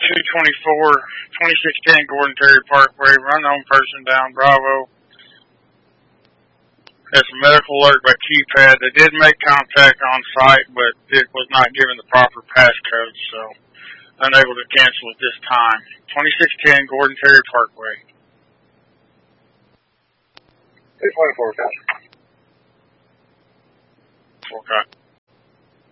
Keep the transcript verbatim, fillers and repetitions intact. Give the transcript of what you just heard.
two twenty-four, twenty-six ten Gordon Terry Parkway, unknown person down Bravo. That's a medical alert by keypad. They did make contact on site, but it was not given the proper passcode, so unable to cancel at this time. twenty-six ten Gordon Terry Parkway. two twenty-four.